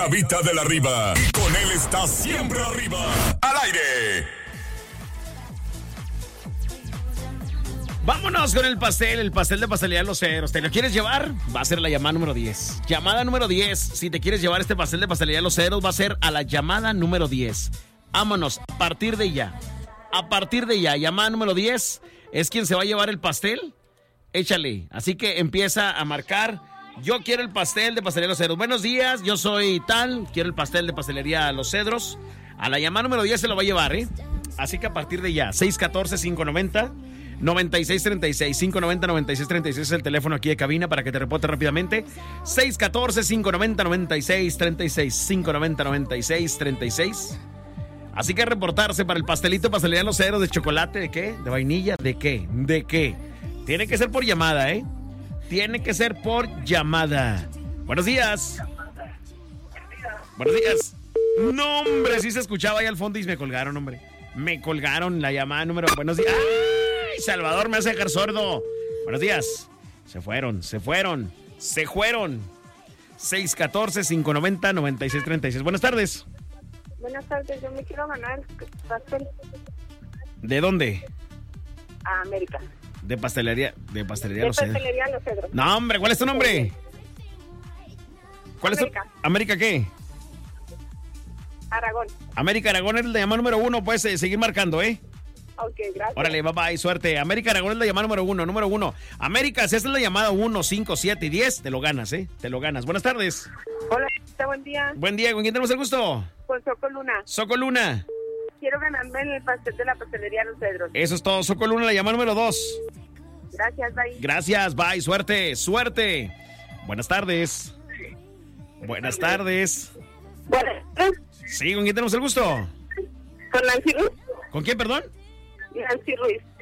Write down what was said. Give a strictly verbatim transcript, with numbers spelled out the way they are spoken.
Habita de la Riva. Y con él está siempre arriba. Al aire. Vámonos con el pastel, el pastel de Pastelería Los Cedros. ¿Te lo quieres llevar? Va a ser la llamada número diez. Llamada número diez. Si te quieres llevar este pastel de Pastelería Los Cedros, va a ser a la llamada número diez. Vámonos, a partir de ya. A partir de ya, llamada número diez. ¿Es quien se va a llevar el pastel? Échale. Así que empieza a marcar. Yo quiero el pastel de Pastelería Los Cedros. Buenos días, yo soy tal. Quiero el pastel de Pastelería Los Cedros. A la llamada número diez se lo va a llevar, ¿eh? Así que a partir de ya, seis uno cuatro, cinco nueve cero, nueve seis tres seis, cinco nueve cero, nueve seis tres seis es el teléfono aquí de cabina para que te reporte rápidamente. seis uno cuatro, cinco nueve cero, nueve seis tres seis, cinco nueve cero, nueve seis tres seis. Así que reportarse para el pastelito Pastelería Los Cedros de chocolate. ¿De qué? ¿De vainilla? ¿De qué? ¿De qué? Tiene que ser por llamada, ¿eh? Tiene que ser por llamada. Buenos días. Buenos días. No, hombre, sí se escuchaba ahí al fondo y me colgaron, hombre. Me colgaron la llamada número... Buenos días. ¡Ay! Salvador me hace dejar sordo. Buenos días. Se fueron, se fueron, se fueron. seis uno cuatro, cinco nueve cero, nueve seis tres seis. Buenas tardes. Buenas tardes, yo me quiero ganar el pastel. ¿De dónde? A América. De pastelería, de pastelería De Los Cedros. Pastelería Los Cedros. No, hombre, ¿cuál es tu nombre? ¿Cuál América. es tu... ¿América qué? Aragón. América Aragón es la llamada número uno, puedes eh, seguir marcando, ¿eh? Ok, gracias. Órale, bye bye, suerte. América Aragón es la llamada número uno, número uno. América, si esta es la llamada uno, cinco, siete y diez, te lo ganas, ¿eh? Te lo ganas. Buenas tardes. Hola, buen día. Buen día, ¿con quién tenemos el gusto? Con Soco Luna. Soco Luna. Quiero ganarme el pastel de la Pastelería Los Cedros. Eso es todo, Soco Luna, la llamada número dos. Gracias, bye. Gracias, bye, suerte, suerte. Buenas tardes. Buenas tardes. Buenas. Sí, ¿con quién tenemos el gusto? Con Nancy Ruiz. ¿Con quién, perdón? Nancy Ruiz.